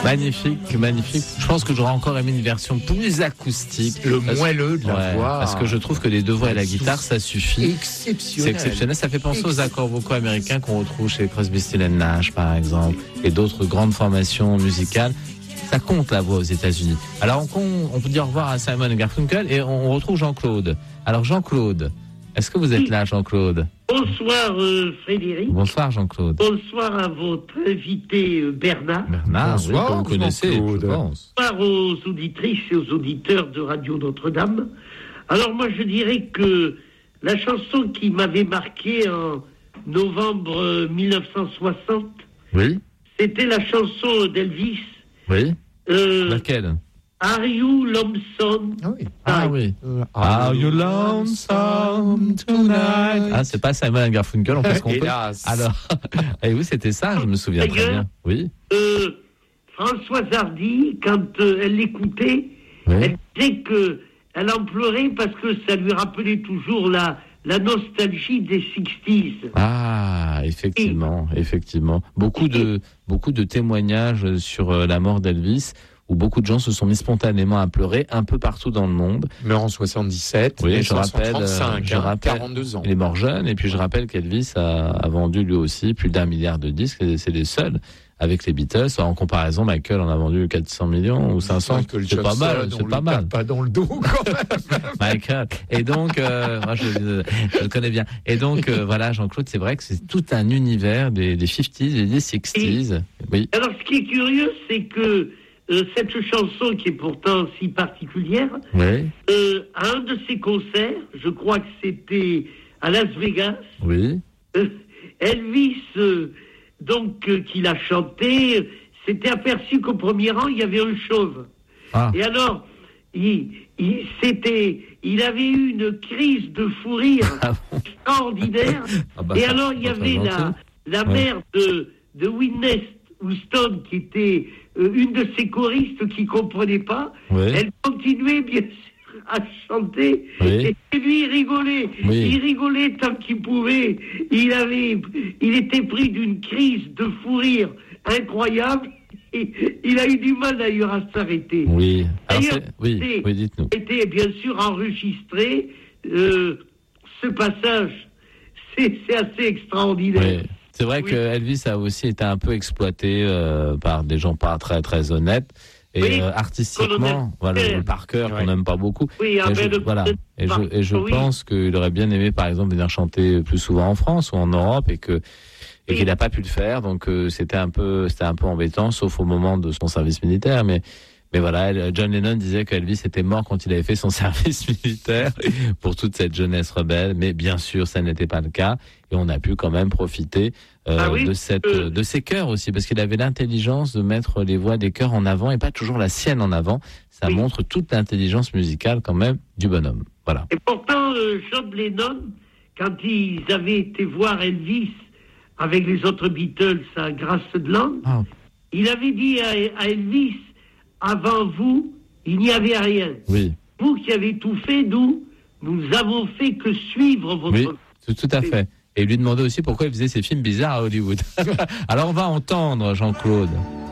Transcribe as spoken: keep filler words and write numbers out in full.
Magnifique, magnifique. Je pense que j'aurais encore aimé une version plus acoustique. Le parce... moelleux de la ouais, voix. Parce que je trouve que les deux voix et la guitare, ça suffit. Exceptionnel. C'est exceptionnel. Ça fait penser aux accords vocaux américains qu'on retrouve chez Crosby, Stills and Nash, par exemple, et d'autres grandes formations musicales. Ça compte la voix aux États-Unis. Alors on, on peut dire au revoir à Simon et Garfunkel et on retrouve Jean-Claude. Alors Jean-Claude, est-ce que vous êtes là, Jean-Claude? Bonsoir euh, Frédéric. Bonsoir Jean-Claude. Bonsoir à votre invité euh, Bernard. Bernard, bonsoir, oui, que vous connaissez, je pense. Bonsoir aux auditrices et aux auditeurs de Radio Notre-Dame. Alors moi je dirais que la chanson qui m'avait marqué en novembre mille neuf cent soixante, oui, c'était la chanson d'Elvis. Oui. Euh, Laquelle? Are You Lonesome? Ah oui. Ah oui. Are you lonesome tonight? Ah, c'est pas Simon Garfunkel, on peut se tromper. Hélas. Alors, et oui, c'était ça, je me souviens très bien. Oui. Euh, Françoise Hardy, quand euh, elle l'écoutait, Oui. elle disait que elle en pleurait parce que ça lui rappelait toujours la, la nostalgie des sixties. Ah, effectivement, effectivement. Beaucoup de, beaucoup de témoignages sur euh, la mort d'Elvis, où beaucoup de gens se sont mis spontanément à pleurer un peu partout dans le monde. Meurt en soixante-dix-sept, Oui, né je rappelle, en trente-cinq, je hein, rappelle, quarante-deux ans. Il est mort jeune, et puis je rappelle qu'Elvis a, a vendu lui aussi plus d'un milliard de disques, et c'est les seuls avec les Beatles. En comparaison, Michael en a vendu quatre cents millions ou cinq cents. Michael C'est pas Jackson, mal, on c'est pas lui mal. tape pas dans le dos quand même. Michael. Et donc, euh, moi je, je le connais bien. Et donc, euh, voilà, Jean-Claude, c'est vrai que c'est tout un univers des, des cinquantaines et des sixties. Oui. Alors, ce qui est curieux, c'est que euh, cette chanson, qui est pourtant si particulière, Oui. euh, à un de ses concerts, je crois que c'était à Las Vegas, Oui. euh, Elvis, euh, donc, euh, qui l'a chanté, euh, s'était aperçu qu'au premier rang, il y avait un chauve. Ah. Et alors, il, il, c'était, il avait eu une crise de fou rire Ah bon. extraordinaire. Ah bah, Et ça, alors, il y c'est avait très la, gentil. la Ouais. mère de, de Whitney Houston, qui était euh, une de ses choristes qui ne comprenait pas. Oui. Elle continuait, bien sûr, à chanter. Oui. Et lui, il rigolait. Oui. Il rigolait tant qu'il pouvait. Il avait, il était pris d'une crise de fou rire incroyable. Et il a eu du mal d'ailleurs à s'arrêter. Oui. Alors, D'ailleurs, c'est- oui, c'est- oui, dites-nous. était bien sûr enregistré. Euh, ce passage, c'est, c'est assez extraordinaire. Oui. C'est vrai Oui. que Elvis a aussi été un peu exploité euh, par des gens pas très très honnêtes. Et Oui. euh, artistiquement, Colonel voilà, Pierre. le Parker qu'on Ouais. n'aime pas beaucoup. Oui, ah Et ben, je, le- voilà. Et je, et je oui. pense qu'il aurait bien aimé, par exemple, venir chanter plus souvent en France ou en Europe, et que et Oui. qu'il n'a pas pu le faire. Donc euh, c'était un peu c'était un peu embêtant, sauf au moment de son service militaire. Mais mais voilà, elle- John Lennon disait qu'Elvis était mort quand il avait fait son service militaire pour toute cette jeunesse rebelle. Mais bien sûr, ça n'était pas le cas, et on a pu quand même profiter euh, Ah oui, de cette euh, de ses chœurs aussi, parce qu'il avait l'intelligence de mettre les voix des chœurs en avant et pas toujours la sienne en avant. Ça Oui. montre toute l'intelligence musicale quand même du bonhomme. Voilà. Et pourtant, euh, John Lennon, quand ils avaient été voir Elvis avec les autres Beatles à Graceland, Ah. il avait dit à, à Elvis, avant vous, il n'y avait rien. Oui, Vous qui avez tout fait, nous, nous avons fait que suivre votre... oui, tout, tout à fait. Et il lui demandait aussi pourquoi il faisait ces films bizarres à Hollywood. Alors on va entendre Jean-Claude.